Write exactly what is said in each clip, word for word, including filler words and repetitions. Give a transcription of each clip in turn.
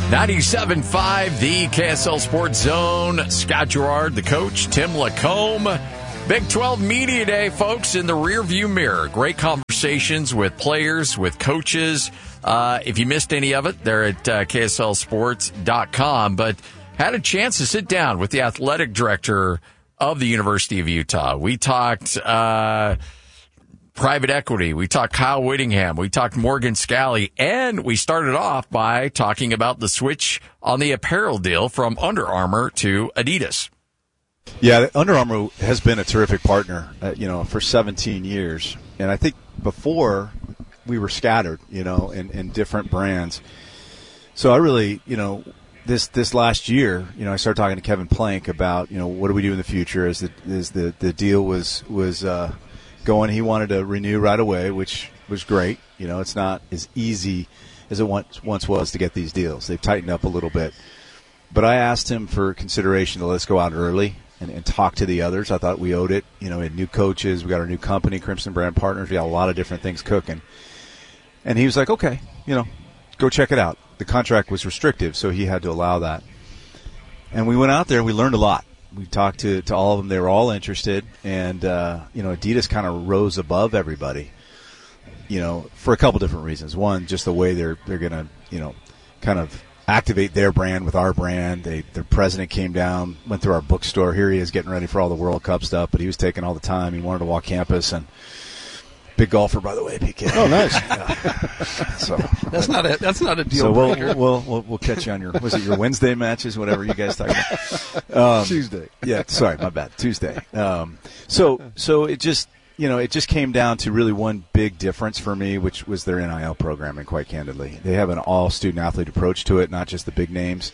ninety-seven point five, the K S L Sports Zone. Scott Gerard, the coach, Tim Lacombe. Big twelve Media Day, folks, in the rearview mirror. Great conversations with players, with coaches. Uh, if you missed any of it, they're at uh, K S L sports dot com. But had a chance to sit down with the athletic director of the University of Utah. We talked uh, private equity. We talked Kyle Whittingham. We talked Morgan Scalley. And we started off by talking about the switch on the apparel deal from Under Armour to Adidas. Yeah, Under Armour has been a terrific partner, uh, you know, for seventeen years. And I think before we were scattered, you know, in, in different brands. So I really, you know, this this last year, you know, I started talking to Kevin Plank about, you know, what do we do in the future as the as the, the deal was was uh, going. He wanted to renew right away, which was great. You know, it's not as easy as it once once was to get these deals. They've tightened up a little bit. But I asked him for consideration to let us go out early and, and talk to the others. I thought we owed it. You know, we had new coaches. We got our new company, Crimson Brand Partners. We got a lot of different things cooking. And he was like, okay, you know, go check it out. The contract was restrictive, so he had to allow that. And we went out there and we learned a lot. We talked to, to all of them. They were all interested. And, uh, you know, Adidas kind of rose above everybody, you know, for a couple different reasons. One, just the way they're they're going to, you know, kind of activate their brand with our brand. They, their president came down, went through our bookstore. Here he is getting ready for all the World Cup stuff, but he was taking all the time. He wanted to walk campus. And big golfer, by the way, P K. Oh, nice. Yeah. So that's not a that's not a deal so we'll, breaker. We'll, we'll we'll catch you on your was it your Wednesday matches, whatever you guys talk about. Um, Tuesday. Yeah, sorry, my bad. Tuesday. Um, so so it just you know it just came down to really one big difference for me, which was their N I L programming. Quite candidly, they have an all student athlete approach to it, not just the big names.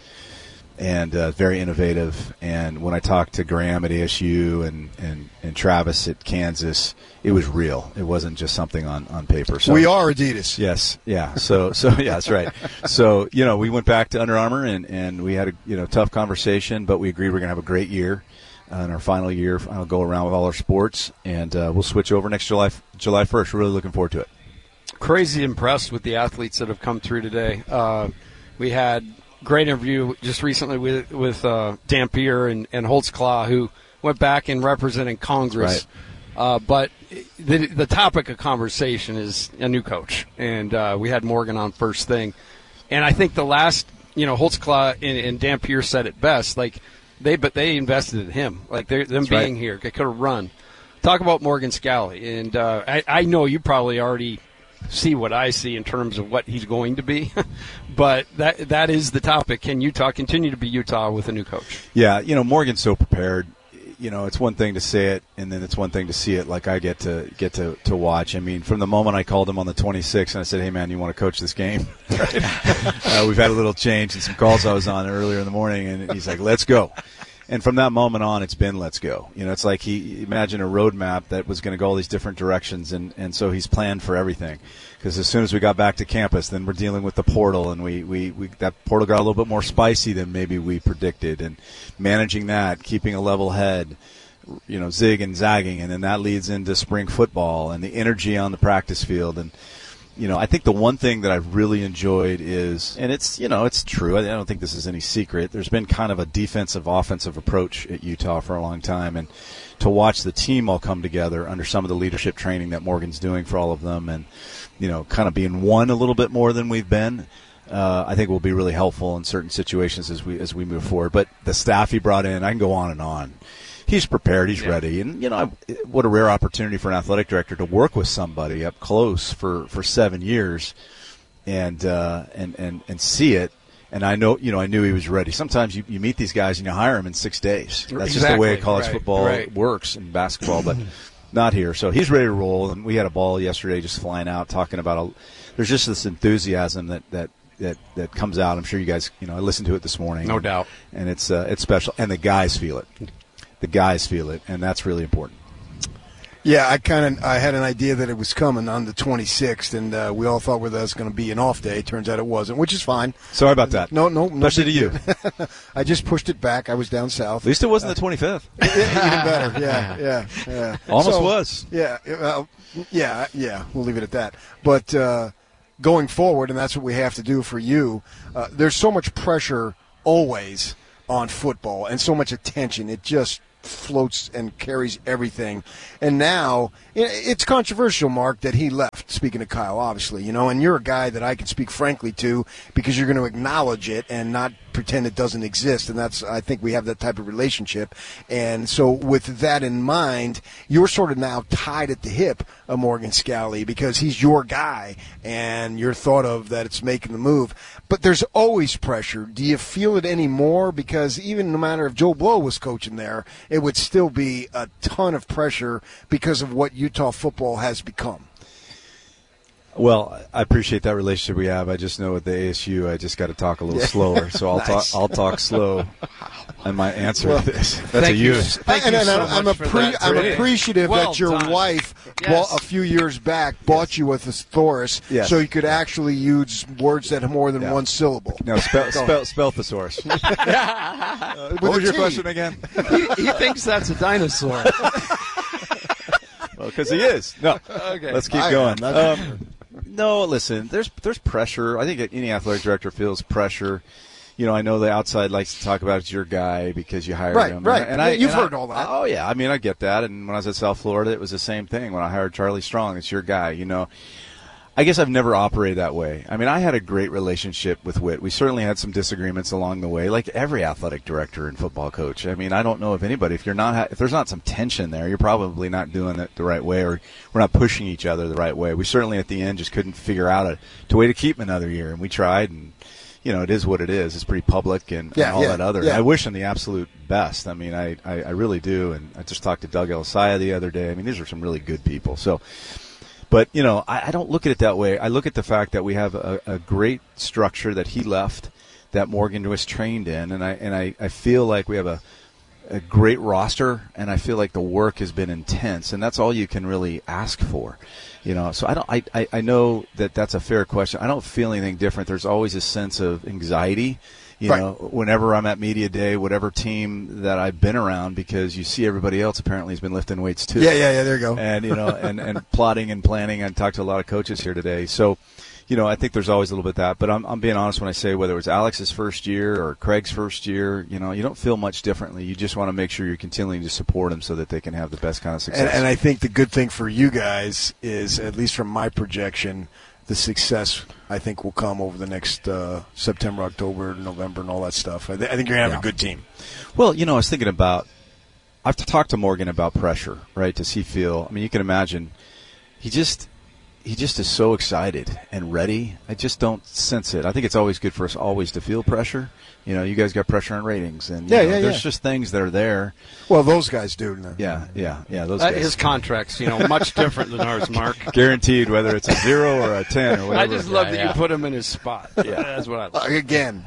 And uh, very innovative. And when I talked to Graham at A S U and, and, and Travis at Kansas, it was real. It wasn't just something on, on paper. So we are Adidas. Yes, yeah. So so yeah, that's right. So you know, we went back to Under Armour and, and we had a you know tough conversation, but we agreed we're gonna have a great year. Uh, in our final year, I'll go around with all our sports, and uh, we'll switch over next July July first. We're really looking forward to it. Crazy impressed with the athletes that have come through today. Uh, we had. Great interview just recently with with uh, Dampier and, and Holtzclaw, who went back and represented Congress. Right. Uh, but the the topic of conversation is a new coach, and uh, we had Morgan on first thing. And I think the last, you know, Holtzclaw and, and Dampier said it best. Like they, but they invested in him. Like them That's being right. here, they could have run. Talk about Morgan Scalley, and uh, I, I know you probably already see what I see in terms of what he's going to be. But that that is the topic. Can Utah continue to be Utah with a new coach? Yeah, you know, Morgan's so prepared. You know, it's one thing to say it, and then it's one thing to see it like I get to get to, to watch. I mean, from the moment I called him on the twenty-sixth and I said, hey, man, you want to coach this game? uh, we've had a little change in some calls I was on earlier in the morning, and he's like, let's go. And from that moment on, it's been let's go. You know, it's like he imagine a roadmap that was going to go all these different directions, and, and so he's planned for everything. Because as soon as we got back to campus, then we're dealing with the portal, and we, we, we that portal got a little bit more spicy than maybe we predicted, and managing that, keeping a level head, you know, zig and zagging, and then that leads into spring football and the energy on the practice field. And you know, I think the one thing that I've really enjoyed is, and it's, you know, it's true. I don't think this is any secret. There's been kind of a defensive, offensive approach at Utah for a long time. And to watch the team all come together under some of the leadership training that Morgan's doing for all of them and, you know, kind of being one a little bit more than we've been, uh, I think will be really helpful in certain situations as we, as we move forward. But the staff he brought in, I can go on and on. He's prepared. He's yeah. ready. And, you know, what a rare opportunity for an athletic director to work with somebody up close for, for seven years and, uh, and, and, and see it. And I know, you know, I knew he was ready. Sometimes you, you meet these guys and you hire them in six days. That's exactly. just the way college right. football right. works in basketball, but not here. So he's ready to roll. And we had a ball yesterday just flying out talking about a, there's just this enthusiasm that, that, that, that comes out. I'm sure you guys, you know, I listened to it this morning. No and, doubt. And it's, uh, it's special. And the guys feel it. The guys feel it, and that's really important. Yeah, I kind of I had an idea that it was coming on the twenty-sixth, and uh, we all thought that was going to be an off day. Turns out it wasn't, which is fine. Sorry about that. No, no, no. Especially to you. I just pushed it back. I was down south. At least it wasn't uh, the twenty-fifth. Even better. Yeah, yeah, yeah. Almost so, was. Yeah, uh, yeah, yeah. We'll leave it at that. But uh, going forward, and that's what we have to do for you, uh, there's so much pressure always on football and so much attention. It just floats and carries everything. And now it's controversial, Mark, that he left, speaking to Kyle, obviously, you know, and you're a guy that I can speak frankly to because you're going to acknowledge it and not pretend it doesn't exist. And that's, I think we have that type of relationship. And so with that in mind, you're sort of now tied at the hip of Morgan Scalley because he's your guy and you're thought of that it's making the move. But there's always pressure. Do you feel it anymore? Because even no matter if Joe Blow was coaching there, it would still be a ton of pressure because of what Utah football has become. Well, I appreciate that relationship we have. I just know with the A S U, I just got to talk a little yeah. slower, so I'll nice. talk. I'll talk slow. And my answer well, to this. That's a use. Thank you. And, and so I'm, much appre- that, I'm appreciative well that your done. wife, yes. bought, a few years back, bought yes. you a thesaurus, yes. so you could actually use words that have more than yeah. one syllable. No, spell spell, spell thesaurus. uh, what was your T. question again? he, he thinks that's a dinosaur. Well, because he is. No. Okay. Let's keep I going. Um, no, listen. There's there's pressure. I think any athletic director feels pressure. You know, I know the outside likes to talk about it's your guy because you hired right, him. Right, right. And I, You've and heard I, all that. Oh, yeah. I mean, I get that. And when I was at South Florida, it was the same thing. When I hired Charlie Strong, it's your guy, you know. I guess I've never operated that way. I mean, I had a great relationship with Whit. We certainly had some disagreements along the way, like every athletic director and football coach. I mean, I don't know if anybody, if you're not, if there's not some tension there, you're probably not doing it the right way, or we're not pushing each other the right way. We certainly at the end just couldn't figure out a, a way to keep him another year, and we tried, and you know, it is what it is. It's pretty public and, yeah, and all yeah, that other. Yeah. I wish him the absolute best. I mean, I, I, I really do. And I just talked to Doug Elisaya the other day. I mean, these are some really good people. So, but, you know, I, I don't look at it that way. I look at the fact that we have a, a great structure that he left, that Morgan was trained in. And I, and I, I feel like we have a, a great roster, and I feel like the work has been intense. And that's all you can really ask for. You know, so I don't. I, I, I know that that's a fair question. I don't feel anything different. There's always a sense of anxiety, you right. know, whenever I'm at media day, whatever team that I've been around, because you see everybody else apparently has been lifting weights too. Yeah, yeah, yeah. There you go. And you know, and, and plotting and planning. I talked to a lot of coaches here today, so. You know, I think there's always a little bit of that, but I'm, I'm being honest when I say whether it's Alex's first year or Craig's first year, you know, you don't feel much differently. You just want to make sure you're continuing to support them so that they can have the best kind of success. And, and I think the good thing for you guys is, at least from my projection, the success I think will come over the next uh, September, October, November, and all that stuff. I, th- I think you're going to have yeah. a good team. Well, you know, I was thinking about, I've talked to Morgan about pressure, right? Does he feel, I mean, you can imagine, he just... He just is so excited and ready. I just don't sense it. I think it's always good for us always to feel pressure. You know, you guys got pressure on ratings, and you yeah, know, yeah, there's yeah. just things that are there. Well, those guys do. No. Yeah, yeah, yeah. Those uh, guys. His contracts, you know, much different than ours, Mark. Guaranteed, whether it's a zero or a ten or whatever. I just love yeah, that yeah. you put him in his spot. Yeah, that's what I love. Again.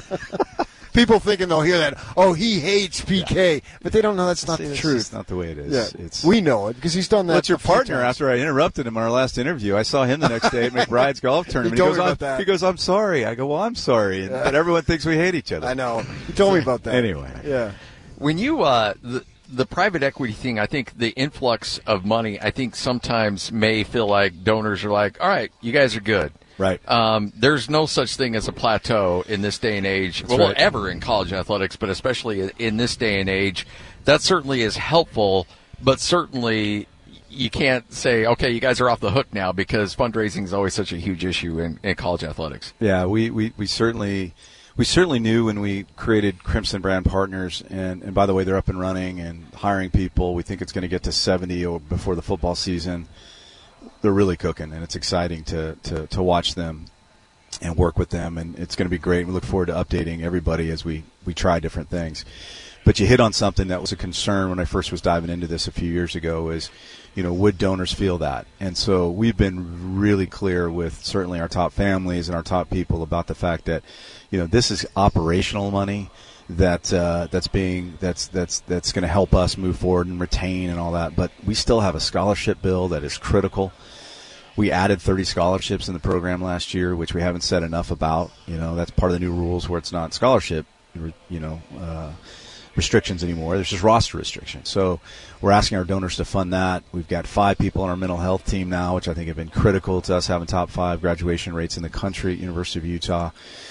People thinking they'll hear that, oh, he hates P K, yeah. but they don't know that's not See, the truth. It's not the way it is. Yeah. It's, we know it because he's done that. That's your partner. After I interrupted him on our last interview, I saw him the next day at McBride's golf tournament. He, told he, goes, me about that. he goes, I'm sorry. I go, well, I'm sorry. And, yeah. But everyone thinks we hate each other. I know. He told me about that. Anyway. Yeah. When you, uh, the, the private equity thing, I think the influx of money, I think sometimes may feel like donors are like, all right, you guys are good. Right. Um, there's no such thing as a plateau in this day and age. That's well, right. ever in college athletics, but especially in this day and age. That certainly is helpful, but certainly you can't say, okay, you guys are off the hook now, because fundraising is always such a huge issue in, in college athletics. Yeah, we, we, we certainly we certainly knew when we created Crimson Brand Partners, and, and by the way, they're up and running and hiring people. We think it's going to get to seventy or before the football season. They're really cooking, and it's exciting to, to, to watch them and work with them, and it's going to be great. We look forward to updating everybody as we, we try different things. But you hit on something that was a concern when I first was diving into this a few years ago is, you know, would donors feel that? And so we've been really clear with certainly our top families and our top people about the fact that, you know, this is operational money that uh, that's being that's that's that's going to help us move forward and retain and all that. But we still have a scholarship bill that is critical. We added thirty scholarships in the program last year, which we haven't said enough about. You know, that's part of the new rules where it's not scholarship, you know, uh, restrictions anymore. There's just roster restrictions. So we're asking our donors to fund that. We've got five people on our mental health team now, which I think have been critical to us having top five graduation rates in the country at University of Utah.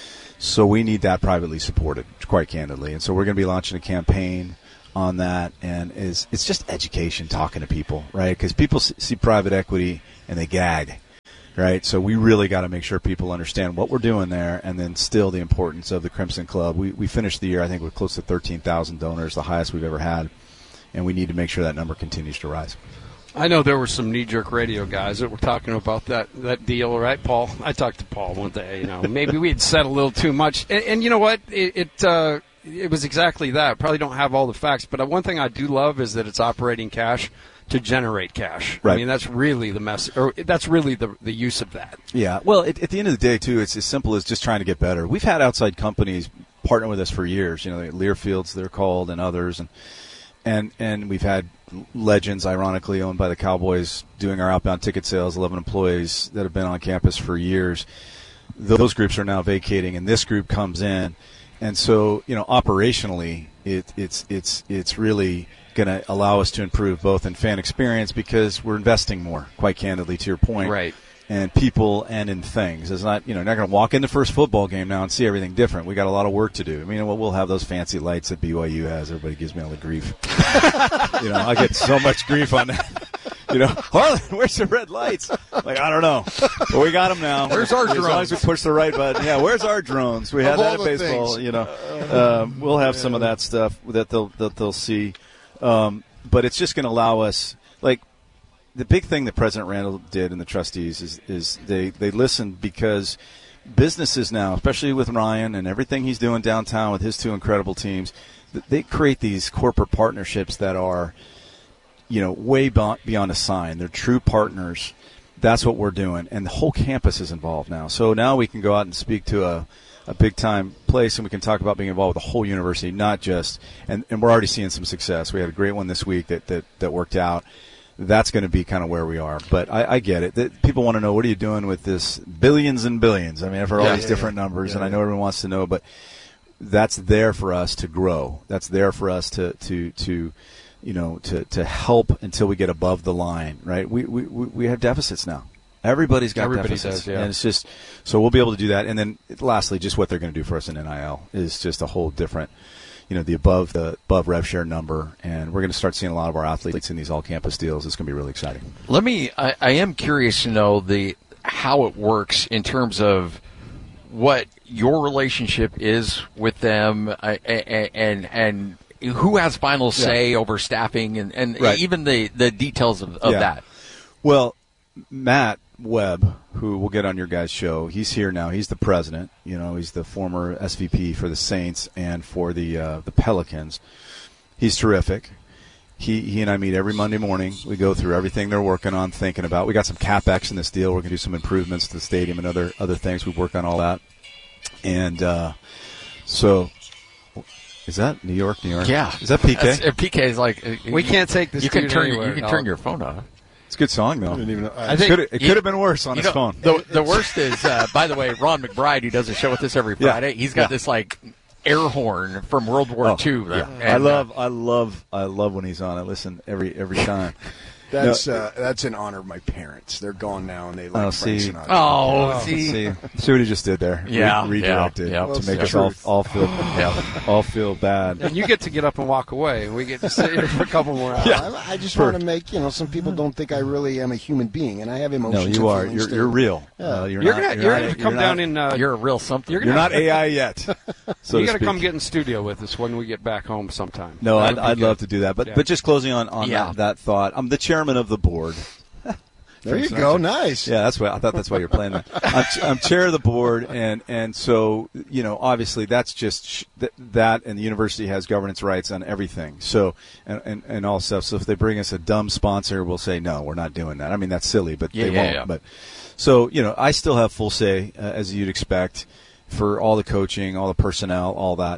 So we need that privately supported, quite candidly. And so we're going to be launching a campaign on that, and is it's just education, talking to people, right? Because people see private equity and they gag, right? So we really got to make sure people understand what we're doing there, and then still the importance of the Crimson Club. We we finished the year, I think, with close to thirteen thousand donors, the highest we've ever had, and we need to make sure that number continues to rise. I know there were some knee-jerk radio guys that were talking about that, that deal, right, Paul? I talked to Paul one day. You know, maybe we had said a little too much, and, and you know what? It it, uh, it was exactly that. Probably don't have all the facts, but one thing I do love is that it's operating cash to generate cash. Right. I mean, that's really the mess, or that's really the the use of that. Yeah. Well, it, at the end of the day, too, it's as simple as just trying to get better. We've had outside companies partner with us for years. You know, Learfields, they're called, and others, and and and we've had Legends, ironically owned by the Cowboys, doing our outbound ticket sales. eleven employees that have been on campus for years. Those groups are now vacating, and this group comes in, and so you know, operationally, it, it's it's it's really going to allow us to improve both in fan experience because we're investing more, quite candidly, to your point, Right. and people and in things. It's not, you know, not going to walk in the first football game now and see everything different. We got a lot of work to do. I mean, we'll have those fancy lights that B Y U has. Everybody gives me all the grief. You know, I get so much grief on that. You know, Harlan, where's the red lights? Like, I don't know. But we got them now. Where's our As long drones? as we push the right button. Yeah, where's our drones? We had Of that all at the baseball. things. You know, um, we'll have some of that stuff that they'll that they'll see. Um, but it's just going to allow us, like, the big thing that President Randall did and the trustees is, is they, they listened because businesses now, especially with Ryan and everything he's doing downtown with his two incredible teams, they create these corporate partnerships that are, you know, way beyond a sign. They're true partners. That's what we're doing. And the whole campus is involved now. So now we can go out and speak to a, a big-time place, and we can talk about being involved with the whole university, not just and, – and we're already seeing some success. We had a great one this week that, that, that worked out. That's going to be kind of where we are. But I, I get it. That people want to know, what are you doing with this billions and billions? I mean, I've heard all Yeah, these yeah, different yeah. numbers, Yeah, and I yeah. know everyone wants to know, but that's there for us to grow. That's there for us to, to, to you know, to, to help until we get above the line, right? We, we, we have deficits now. Everybody's got Everybody deficits. does, yeah. And it's just, so we'll be able to do that. And then lastly, just what they're going to do for us in N I L is just a whole different, you know, the above the above rev share number, and we're going to start seeing a lot of our athletes in these all campus deals. It's going to be really exciting. Let me. I, I am curious to know the how it works in terms of what your relationship is with them, I, and and and who has final say Yeah. over staffing and, and Right. even the, the details of, of Yeah. that. Well, Matt Webb, who we'll get on your guys' show, he's here now. He's the president. You know, he's the former S V P for the Saints and for the uh, the Pelicans. He's terrific. He he and I meet every Monday morning. We go through everything they're working on, thinking about. We got some CapEx in this deal. We're going to do some improvements to the stadium and other other things. We've worked on all that. And uh, so, is that New York, New York? Yeah. Is that P K? That's, uh, P K is like uh, We can't take this You can dude turn anywhere, your, you can dog. turn your phone off. It's a good song, though. I didn't even know. I It think- could it you- could have been worse on You his know, phone. The, the worst is, uh, by the way, Ron McBride, who does a show with us every Yeah. Friday, he's got Yeah. this like air horn from World War Oh, Two. yeah. And, I uh, love, I love, I love when he's on. I listen every every time. That's No. uh, that's in honor of my parents. They're gone now, and they like Oh, Frank see. Sinatra. Oh, see, See, see what he just did there? Yeah, Re- redirected yeah, yeah. to Well, make it's us all, truth. all feel all feel bad. And you get to get up and walk away, and we get to sit here for a couple more hours. I, I just For- want to make, you know, some people don't think I really am a human being, and I have No, emotions. you and are. feelings You're too. you're real. Yeah. Uh, you're You're not, gonna you're you're not- gonna you're come not- down in. Uh, you're a real something. You're You're not A I yet. So you got got to come get in studio with us when we get back home sometime. No, That I'd, would be I'd good. love to do that. But Yeah. but just closing on on Yeah. that, that thought, I'm the chairman of the board. There you Frank go. Sinatra. Nice. Yeah, that's why I thought that's why you're playing that. I'm, ch- I'm chair of the board, and and so you know, obviously that's just sh- th- that, and the university has governance rights on everything. So and, and and all stuff. So if they bring us a dumb sponsor, we'll say no, we're not doing that. I mean, that's silly, but Yeah, they yeah, won't. yeah. But so you know, I still have full say, uh, as you'd expect, for all the coaching, all the personnel, all that.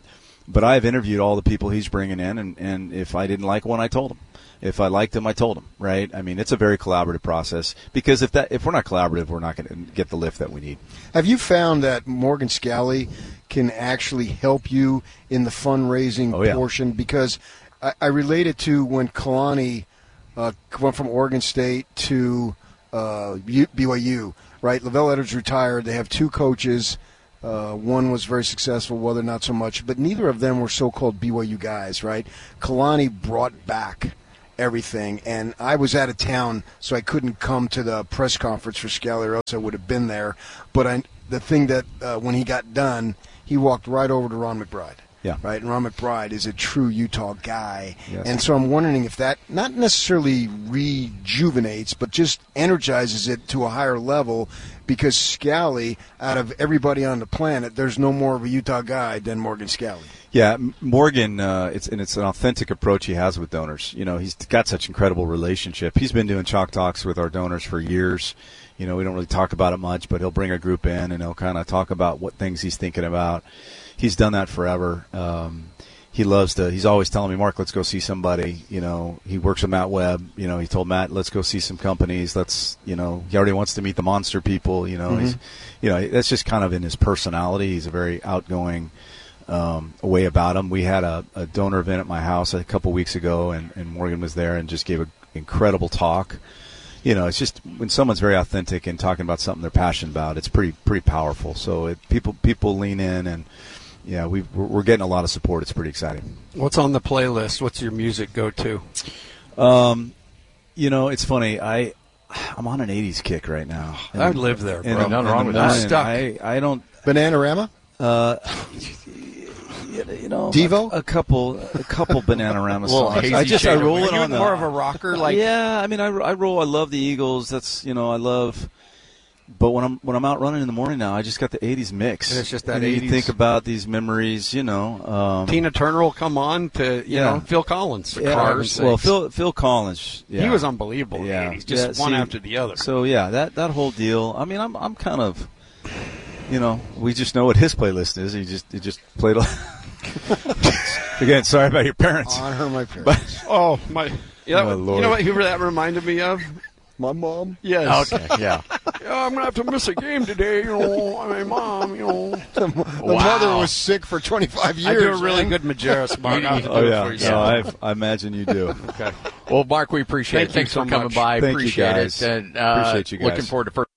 but I've interviewed all the people he's bringing in, and, and if I didn't like one, I told him. If I liked him, I told him, right? I mean, it's a very collaborative process, because if that if we're not collaborative, we're not going to get the lift that we need. Have you found that Morgan Scalley can actually help you in the fundraising oh, yeah. portion? Because I, I relate it to when Kalani uh, went from Oregon State to uh, B Y U, right? Lavelle Edwards retired. They have two coaches. Uh, one was very successful, the other not so much. But neither of them were so-called B Y U guys, right? Kalani brought back everything, and I was out of town, so I couldn't come to the press conference for Scalley, or else I would have been there. But I, the thing that uh, when he got done, he walked right over to Ron McBride. Yeah. Right, and Ron McBride is a true Utah guy. Yes. And so I'm wondering if that not necessarily rejuvenates, but just energizes it to a higher level, because Scalley, out of everybody on the planet, there's no more of a Utah guy than Morgan Scalley. Yeah, Morgan, uh, it's and it's an authentic approach he has with donors. You know, he's got such incredible relationship. He's been doing Chalk Talks with our donors for years. You know, we don't really talk about it much, but he'll bring a group in and he'll kind of talk about what things he's thinking about. He's done that forever. Um, he loves to, he's always telling me, Mark, let's go see somebody. You know, he works with Matt Webb. You know, he told Matt, let's go see some companies. Let's, you know, he already wants to meet the monster people. You know, mm-hmm. he's, you know, that's just kind of in his personality. He's a very outgoing um, way about him. We had a, a donor event at my house a couple weeks ago, and, and Morgan was there and just gave an incredible talk. You know, it's just when someone's very authentic and talking about something they're passionate about, it's pretty pretty powerful. So it, people people lean in, and yeah, we we're getting a lot of support. It's pretty exciting. What's on the playlist? What's your music go to? Um, you know, it's funny. I I'm on an eighties kick right now. And, I live there, bro. And, Nothing wrong with that. that. Stuck. I I don't. Bananarama? Uh, you know, Devo? A, a couple, a couple Bananarama songs. hazy I just shade I of roll green. it Are you on the more of a rocker? Like, yeah, I mean, I, I roll. I love the Eagles. That's you know, I love. But when I'm when I'm out running in the morning now, I just got the eighties mix. And it's just that and eighties. You think about these memories, you know. Um, Tina Turner will come on to, you Yeah. know, Phil Collins. For yeah, Christ's well, sakes. Phil Phil Collins. Yeah. He was unbelievable. Yeah. In the eighties, just Yeah, one see, after the other. So yeah, that that whole deal. I mean, I'm I'm kind of, you know, we just know what his playlist is. He just he just played. A Again, sorry about your parents. Honor my parents. Oh my! Yeah, My you Lord. know what? Who that reminded me of? My mom. Yes. Okay, yeah. Yeah, I'm gonna have to miss a game today. You know, I mean, mom. You know, The, the mother was sick for twenty-five years. I do a really man. good Majerus, Mark. I'll have to Oh do it yeah, for you. no, I've, I imagine you do. Okay. Well, Mark, we appreciate Thank it. you Thanks so for coming much. by. Thank you, appreciate guys. it. And, uh, Appreciate you guys. Looking forward to first.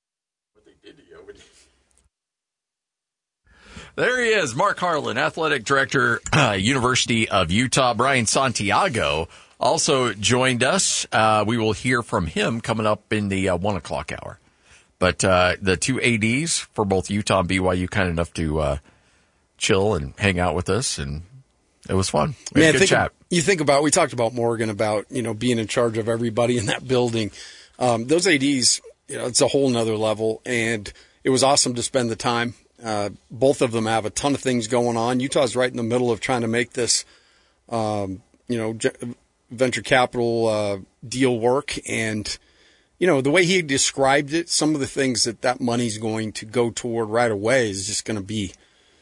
There he is, Mark Harlan, Athletic Director, uh, University of Utah. Brian Santiago also joined us. Uh, we will hear from him coming up in the uh, one o'clock hour. But uh, the two A Ds for both Utah and B Y U kind enough to uh, chill and hang out with us, and it was fun. We had Man, a good think chat. Of, you think about, we talked about Morgan, about, you know, being in charge of everybody in that building. Um, those A Ds, you know, it's a whole nother level, and it was awesome to spend the time. Uh, both of them have a ton of things going on. Utah's right in the middle of trying to make this, um, you know, ge- venture capital uh, deal work. And, you know, the way he described it, some of the things that that money's going to go toward right away is just going to be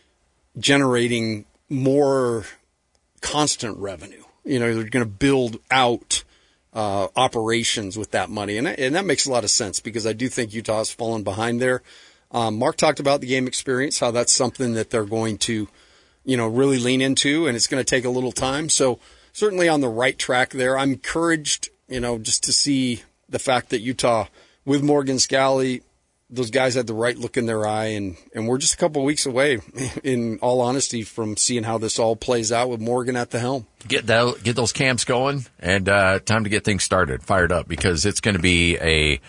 generating more constant revenue. You know, they're going to build out uh, operations with that money. And, and that makes a lot of sense, because I do think Utah's fallen behind there. Um, Mark talked about the game experience, how that's something that they're going to, you know, really lean into, and it's going to take a little time. So certainly on the right track there. I'm encouraged, you know, just to see the fact that Utah, with Morgan Scalley, those guys had the right look in their eye, and, and we're just a couple of weeks away, in all honesty, from seeing how this all plays out with Morgan at the helm. Get that, get those camps going, and uh, time to get things started, fired up, because it's going to be a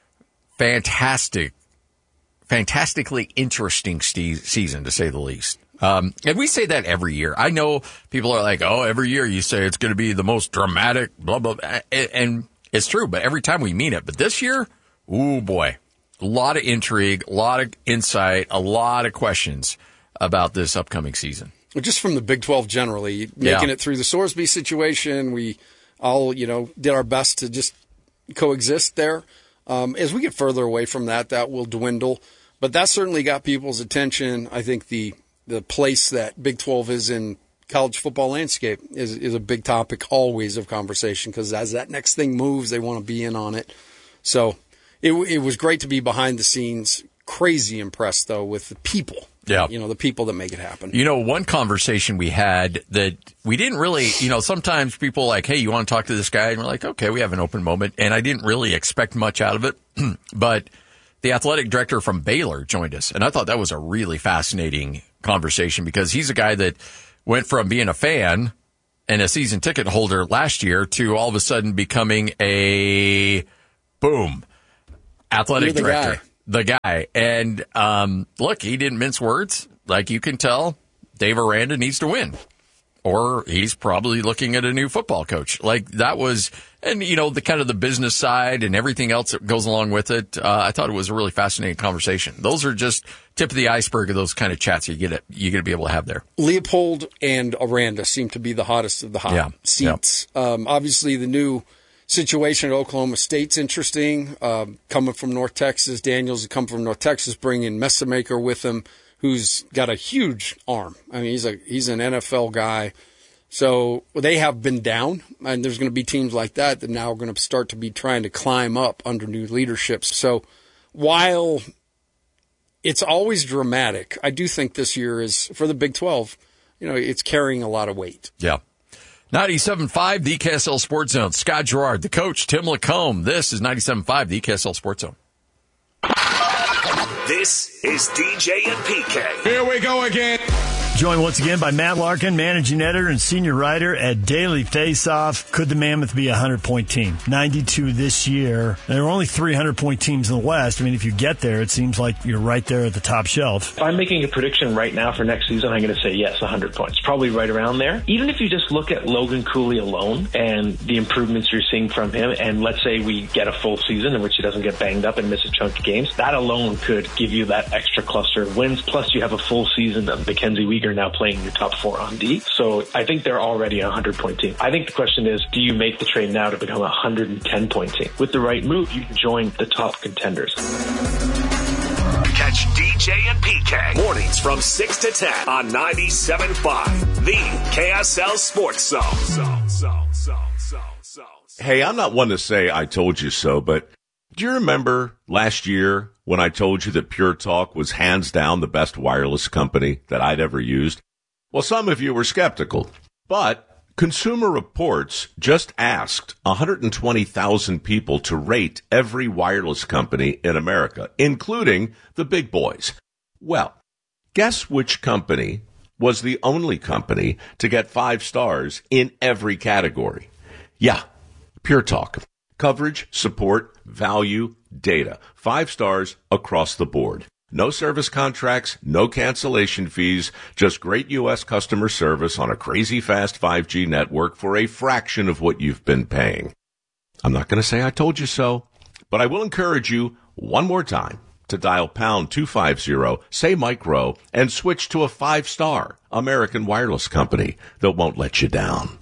fantastic fantastically interesting ste- season, to say the least. Um, and we say that every year. I know people are like, oh, every year you say it's going to be the most dramatic, blah, blah, blah. And it's true, but every time we mean it. But this year, ooh, boy, a lot of intrigue, a lot of insight, a lot of questions about this upcoming season. Just from the Big twelve generally, making Yeah. it through the Sorsby situation, we all, you know, did our best to just coexist there. Um, as we get further away from that, that will dwindle. But that certainly got people's attention. I think the the place that Big twelve is in college football landscape is, is a big topic always of conversation, because as that next thing moves, they want to be in on it. So it, it was great to be behind the scenes. Crazy impressed, though, with the people. Yeah. You know, the people that make it happen. You know, one conversation we had that we didn't really, you know, sometimes people are like, hey, you want to talk to this guy? And we're like, okay, we have an open moment. And I didn't really expect much out of it. But the athletic director from Baylor joined us. And I thought that was a really fascinating conversation, because he's a guy that went from being a fan and a season ticket holder last year to all of a sudden becoming a, boom, athletic the director. Guy. The guy. And, um, look, he didn't mince words. Like you can tell, Dave Aranda needs to win. Or he's probably looking at a new football coach. Like that was, and you know, the kind of the business side and everything else that goes along with it. Uh, I thought it was a really fascinating conversation. Those are just tip of the iceberg of those kind of chats you get it, you're going to be able to have there. Leopold and Aranda seem to be the hottest of the hot yeah. seats. Yeah. Um, obviously the new situation at Oklahoma State's interesting. Uh, coming from North Texas, Daniels has come from North Texas, bringing Messamaker with him, who's got a huge arm. I mean, he's a he's an N F L guy. So they have been down, and there's going to be teams like that that now are going to start to be trying to climb up under new leadershps. So while it's always dramatic, I do think this year is, for the Big twelve, you know, it's carrying a lot of weight. Yeah. ninety-seven point five, the K S L Sports Zone. Scott Gerard, the coach, Tim Lacombe. This is ninety-seven point five, the K S L Sports Zone. This is D J and P K. Here we go again. Joined once again by Matt Larkin, managing editor and senior writer at Daily Faceoff. Could the Mammoth be a hundred-point team? ninety-two this year. There are only three hundred-point teams in the West. I mean, if you get there, it seems like you're right there at the top shelf. If I'm making a prediction right now for next season, I'm going to say yes, one hundred points. Probably right around there. Even if you just look at Logan Cooley alone and the improvements you're seeing from him, and let's say we get a full season in which he doesn't get banged up and miss a chunk of games, that alone could give you that extra cluster of wins. Plus, you have a full season of Mackenzie Weegar now playing your top four on D. So I think they're already a hundred-point team. I think the question is, do you make the trade now to become a one hundred ten-point team? With the right move, you can join the top contenders. Catch D J and P K mornings from six to ten on ninety-seven point five, the K S L Sports Zone. So, so, so, so, so. Hey, I'm not one to say I told you so, but do you remember last year when I told you that Pure Talk was hands down the best wireless company that I'd ever used? Well, some of you were skeptical, but Consumer Reports just asked one hundred twenty thousand people to rate every wireless company in America, including the big boys. Well, guess which company was the only company to get five stars in every category? Yeah, Pure Talk. Coverage, support, value, data. Five stars across the board. No service contracts, no cancellation fees, just great U S customer service on a crazy fast five G network for a fraction of what you've been paying. I'm not going to say I told you so, but I will encourage you one more time to dial pound two fifty, say micro, and switch to a five-star American wireless company that won't let you down.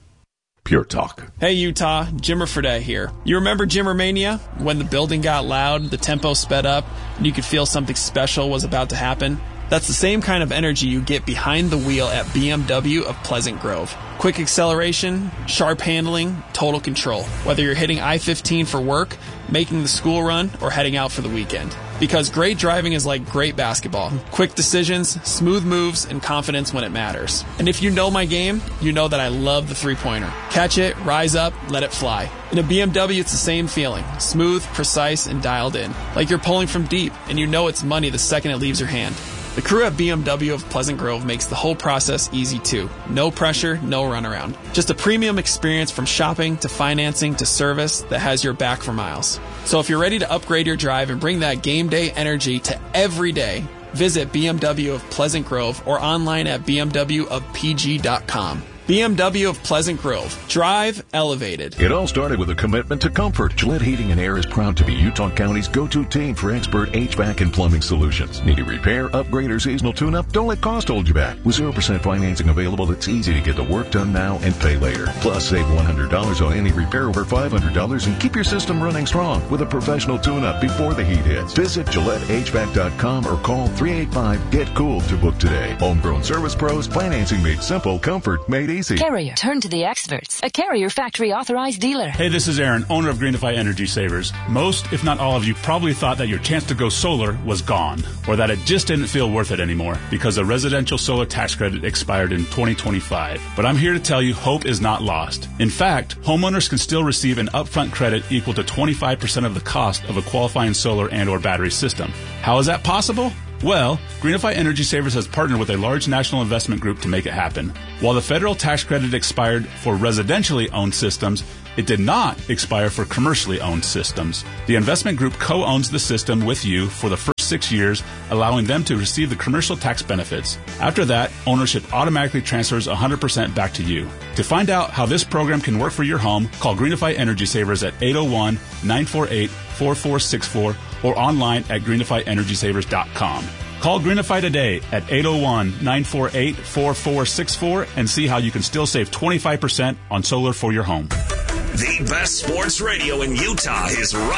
Pure Talk. Hey Utah, Jimmer Fredette here. You remember Jimmermania? When the building got loud, the tempo sped up, and you could feel something special was about to happen? That's the same kind of energy you get behind the wheel at B M W of Pleasant Grove. Quick acceleration, sharp handling, total control. Whether you're hitting I fifteen for work, making the school run, or heading out for the weekend. Because great driving is like great basketball. Quick decisions, smooth moves, and confidence when it matters. And if you know my game, you know that I love the three-pointer. Catch it, rise up, let it fly. In a B M W, it's the same feeling. Smooth, precise, and dialed in. Like you're pulling from deep, and you know it's money the second it leaves your hand. The crew at B M W of Pleasant Grove makes the whole process easy too. No pressure, no runaround. Just a premium experience from shopping to financing to service that has your back for miles. So if you're ready to upgrade your drive and bring that game day energy to every day, visit B M W of Pleasant Grove or online at b m w of p g dot com. B M W of Pleasant Grove. Drive elevated. It all started with a commitment to comfort. Gillette Heating and Air is proud to be Utah County's go-to team for expert H V A C and plumbing solutions. Need a repair, upgrade, or seasonal tune-up? Don't let cost hold you back. With zero percent financing available, it's easy to get the work done now and pay later. Plus, save one hundred dollars on any repair over five hundred dollars and keep your system running strong with a professional tune-up before the heat hits. Visit Gillette H V A C dot com or call three eight five, G E T cool to book today. Homegrown service pros, financing made simple, comfort made easy. Carrier, turn to the experts. A Carrier factory authorized dealer. Hey, this is Aaron, owner of Greenify Energy Savers. Most, if not all of you, probably thought that your chance to go solar was gone, or that it just didn't feel worth it anymore because the residential solar tax credit expired in twenty twenty-five. But I'm here to tell you hope is not lost. In fact, homeowners can still receive an upfront credit equal to twenty-five percent of the cost of a qualifying solar and or battery system. How is that possible? Well, Greenify Energy Savers has partnered with a large national investment group to make it happen. While the federal tax credit expired for residentially owned systems, it did not expire for commercially owned systems. The investment group co-owns the system with you for the first six years, allowing them to receive the commercial tax benefits. After that, ownership automatically transfers one hundred percent back to you. To find out how this program can work for your home, call Greenify Energy Savers at eight oh one, nine four eight, four four six four or online at greenify energy savers dot com. Call Greenify today at eight oh one, nine four eight, four four six four and see how you can still save twenty-five percent on solar for your home. The best sports radio in Utah is right